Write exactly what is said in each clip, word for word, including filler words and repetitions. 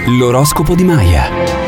L'oroscopo di Maya.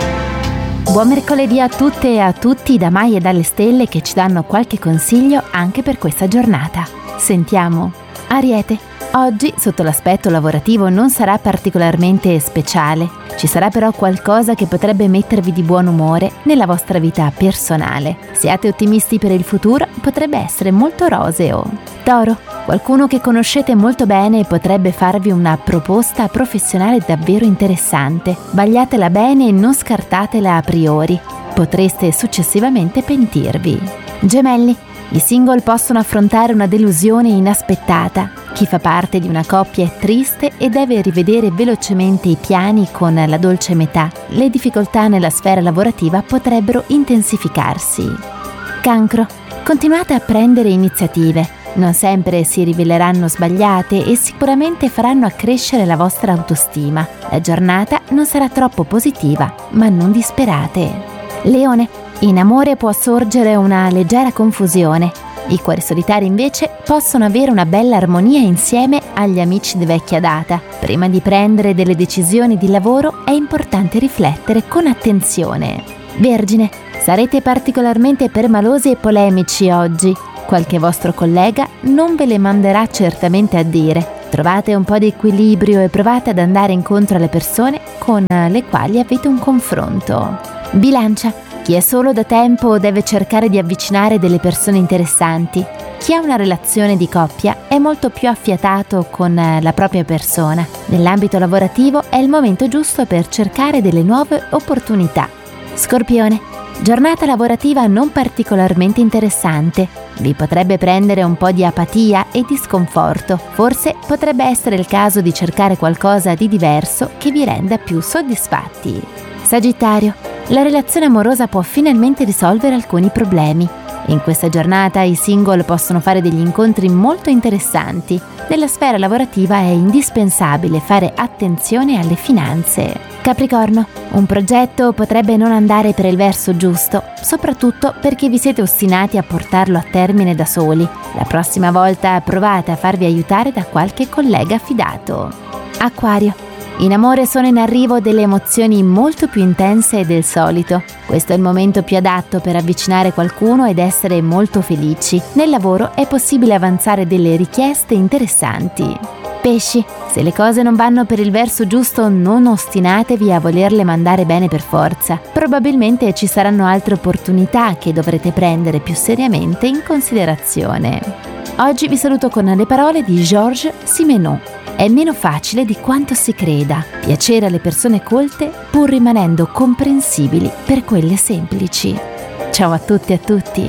Buon mercoledì a tutte e a tutti da Maya e dalle stelle che ci danno qualche consiglio anche per questa giornata. Sentiamo. Ariete. Oggi, sotto l'aspetto lavorativo, non sarà particolarmente speciale. Ci sarà però qualcosa che potrebbe mettervi di buon umore nella vostra vita personale. Siate ottimisti per il futuro, potrebbe essere molto roseo. Toro. Qualcuno che conoscete molto bene potrebbe farvi una proposta professionale davvero interessante. Vagliatela bene e non scartatela a priori. Potreste successivamente pentirvi. Gemelli. I single possono affrontare una delusione inaspettata. Chi fa parte di una coppia è triste e deve rivedere velocemente i piani con la dolce metà. Le difficoltà nella sfera lavorativa potrebbero intensificarsi. Cancro. Continuate a prendere iniziative. Non sempre si riveleranno sbagliate e sicuramente faranno accrescere la vostra autostima. La giornata non sarà troppo positiva, ma non disperate. Leone. In amore può sorgere una leggera confusione. I cuori solitari invece possono avere una bella armonia insieme agli amici di vecchia data. Prima di prendere delle decisioni di lavoro è importante riflettere con attenzione. Vergine. Sarete particolarmente permalosi e polemici oggi. Qualche vostro collega non ve le manderà certamente a dire. Trovate un po' di equilibrio e provate ad andare incontro alle persone con le quali avete un confronto. Bilancia. Chi è solo da tempo deve cercare di avvicinare delle persone interessanti. Chi ha una relazione di coppia è molto più affiatato con la propria persona. Nell'ambito lavorativo è il momento giusto per cercare delle nuove opportunità. Scorpione. Giornata lavorativa non particolarmente interessante. Vi potrebbe prendere un po' di apatia e di sconforto. Forse potrebbe essere il caso di cercare qualcosa di diverso che vi renda più soddisfatti. Sagittario. La relazione amorosa può finalmente risolvere alcuni problemi. In questa giornata i single possono fare degli incontri molto interessanti. Nella sfera lavorativa è indispensabile fare attenzione alle finanze. Capricorno. Un progetto potrebbe non andare per il verso giusto, soprattutto perché vi siete ostinati a portarlo a termine da soli. La prossima volta provate a farvi aiutare da qualche collega fidato. Acquario. In amore sono in arrivo delle emozioni molto più intense del solito. Questo è il momento più adatto per avvicinare qualcuno ed essere molto felici. Nel lavoro è possibile avanzare delle richieste interessanti. Pesci. Se le cose non vanno per il verso giusto, non ostinatevi a volerle mandare bene per forza. Probabilmente ci saranno altre opportunità che dovrete prendere più seriamente in considerazione. Oggi vi saluto con le parole di Georges Simenon. È meno facile di quanto si creda piacere alle persone colte pur rimanendo comprensibili per quelle semplici. Ciao a tutti e a tutti.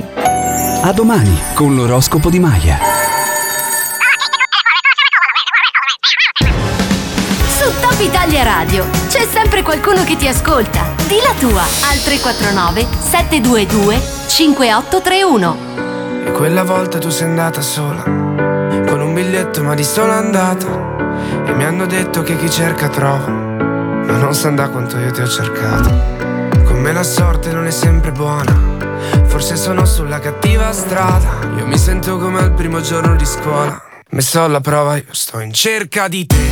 A domani con l'oroscopo di Maya. Su Top Italia Radio c'è sempre qualcuno che ti ascolta. Di la tua al tre quattro nove sette due due cinque otto tre uno. E quella volta tu sei andata sola, con un biglietto ma di sola andata. E mi hanno detto che chi cerca trova, ma non sa da quanto io ti ho cercato. Con me la sorte non è sempre buona, forse sono sulla cattiva strada. Io mi sento come al primo giorno di scuola, messo alla prova, io sto in cerca di te.